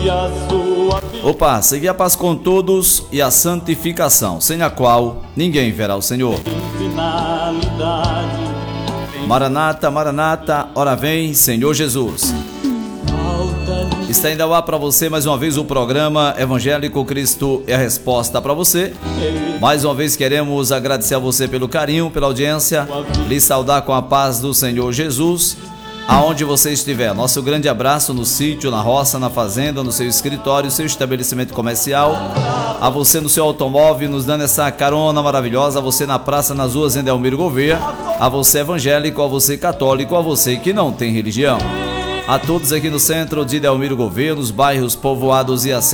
Opa, segui a paz com todos e a santificação, sem a qual ninguém verá o Senhor. Maranata, Maranata, ora vem, Senhor Jesus. Está indo ao ar para você mais uma vez o programa Evangélico Cristo é a Resposta para você. Mais uma vez queremos agradecer a você pelo carinho, pela audiência, lhe saudar com a paz do Senhor Jesus, aonde você estiver. Nosso grande abraço no sítio, na roça, na fazenda, no seu escritório, seu estabelecimento comercial, a você no seu automóvel, nos dando essa carona maravilhosa, a você na praça, nas ruas em Delmiro Gouveia, a você evangélico, a você católico, a você que não tem religião. A todos aqui no centro de Delmiro Gouveia, nos bairros povoados e